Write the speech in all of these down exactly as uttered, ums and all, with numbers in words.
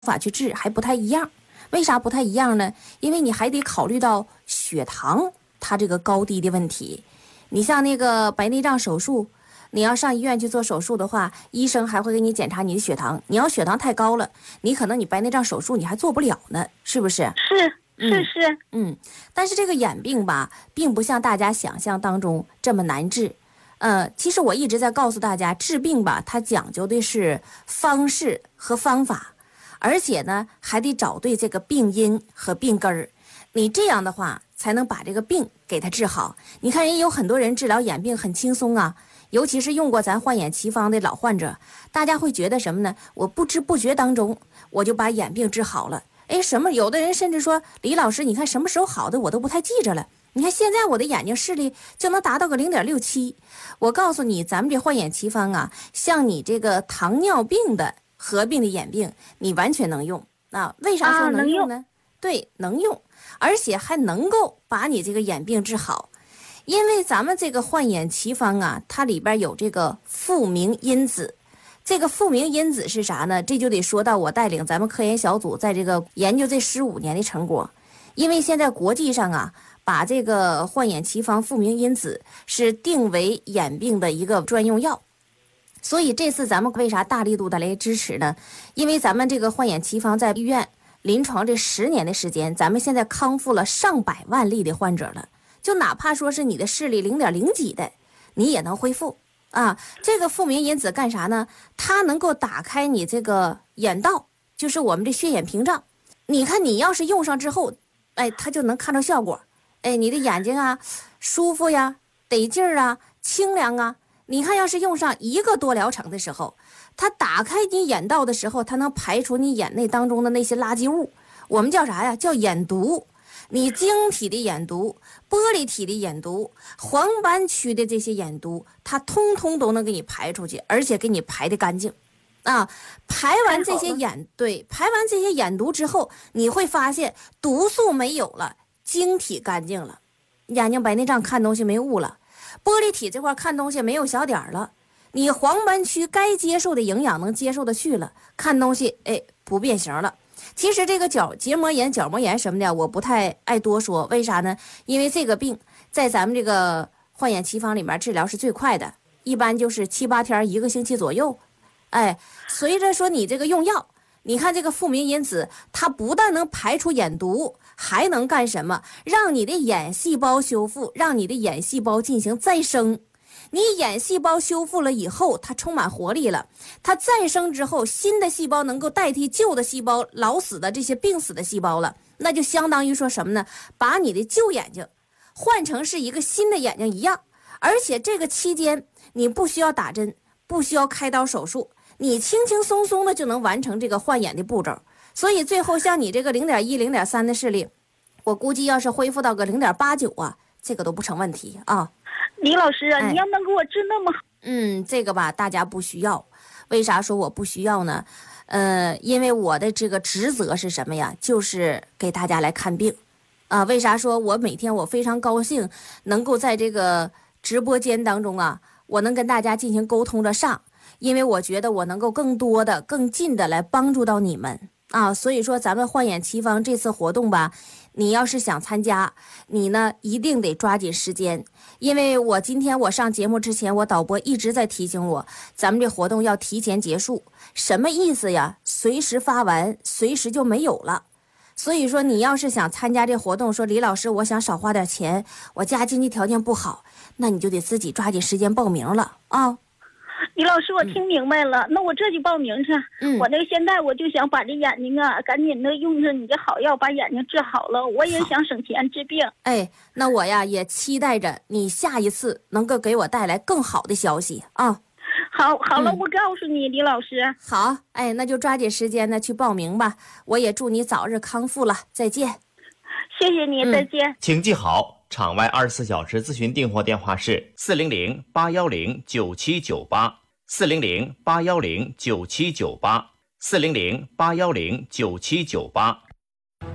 法去治还不太一样。为啥不太一样呢？因为你还得考虑到血糖它这个高低的问题。你像那个白内障手术，你要上医院去做手术的话，医生还会给你检查你的血糖。你要血糖太高了，你可能你白内障手术你还做不了呢，是不是？ 是是是。 嗯，嗯，但是这个眼病吧，并不像大家想象当中这么难治。呃，其实我一直在告诉大家，治病吧，它讲究的是方式和方法，而且呢，还得找对这个病因和病根儿。你这样的话，才能把这个病给它治好。你看，人有很多人治疗眼病很轻松啊，尤其是用过咱焕眼奇方的老患者，大家会觉得什么呢？我不知不觉当中，我就把眼病治好了。哎，什么？有的人甚至说，李老师，你看什么时候好的，我都不太记着了。你看现在我的眼睛视力就能达到个零点六七，我告诉你，咱们这焕眼奇方啊，像你这个糖尿病的合并的眼病，你完全能用啊。为啥说能用呢？啊、能用对，能用，而且还能够把你这个眼病治好。因为咱们这个焕眼奇方啊，它里边有这个复明因子。这个复明因子是啥呢？这就得说到我带领咱们科研小组在这个研究这十五年的成果。因为现在国际上啊，把这个焕眼奇方复明因子是定为眼病的一个专用药，所以这次咱们为啥大力度的来支持呢？因为咱们这个焕眼奇方在医院临床这十年的时间，咱们现在康复了上百万例的患者了，就哪怕说是你的视力零点零几的，你也能恢复啊。这个复明因子干啥呢？它能够打开你这个眼道，就是我们这血眼屏障。你看你要是用上之后，哎，它就能看到效果。哎，你的眼睛啊，舒服呀，得劲儿啊，清凉啊。你看，要是用上一个多疗程的时候，它打开你眼道的时候，它能排除你眼内当中的那些垃圾物，我们叫啥呀？叫眼毒。你晶体的眼毒、玻璃体的眼毒、黄斑区的这些眼毒，它通通都能给你排出去，而且给你排得干净。啊，排完这些眼对，排完这些眼毒之后，你会发现毒素没有了，晶体干净了，眼睛白内障看东西没雾了，玻璃体这块看东西没有小点了，你黄斑区该接受的营养能接受的去了，看东西哎不变形了。其实这个角结膜炎、角膜炎什么的，我不太爱多说，为啥呢？因为这个病在咱们这个焕眼奇方里面治疗是最快的，一般就是七八天、一个星期左右。哎，随着说你这个用药，你看这个复明因子，它不但能排出眼毒，还能干什么？让你的眼细胞修复，让你的眼细胞进行再生。你眼细胞修复了以后，它充满活力了，它再生之后，新的细胞能够代替旧的细胞，老死的这些病死的细胞了，那就相当于说什么呢？把你的旧眼睛换成是一个新的眼睛一样，而且这个期间你不需要打针，不需要开刀手术，你轻轻松松的就能完成这个换眼的步骤。所以最后像你这个零点一、零点三的视力，我估计要是恢复到个零点八九啊，这个都不成问题啊。 李老师啊、哎，你要能给我治那么好， 嗯，这个吧，大家不需要。为啥说我不需要呢？呃，因为我的这个职责是什么呀？就是给大家来看病啊。为啥说我每天我非常高兴能够在这个直播间当中啊，我能跟大家进行沟通着上，因为我觉得我能够更多的、更近的来帮助到你们啊。所以说咱们焕眼奇方这次活动吧，你要是想参加，你呢一定得抓紧时间。因为我今天我上节目之前，我导播一直在提醒我，咱们这活动要提前结束。什么意思呀？随时发完，随时就没有了。所以说你要是想参加这活动，说李老师我想少花点钱，我家经济条件不好，那你就得自己抓紧时间报名了啊。 李老师，我听明白了、嗯、那我这就报名去、嗯、我那个现在我就想把这眼睛啊赶紧的用上你这好药，把眼睛治好了，我也想省钱治病。 哎，那我呀也期待着你下一次能够给我带来更好的消息啊。 好好了、嗯、我告诉你李老师。 好，哎，那就抓紧时间呢去报名吧，我也祝你早日康复了，再见。 谢谢你、嗯、再见。 请记好，场外二十四小时咨询订货电话是四零零八幺零九七九八，四零零八幺零九七九八，四零零八幺零九七九八。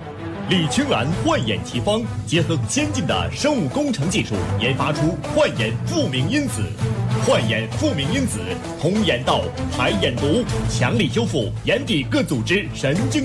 李青兰焕眼奇方结合先进的生物工程技术，研发出焕眼复明因子。焕眼复明因子通眼道、排眼毒，强力修复眼底各组织神经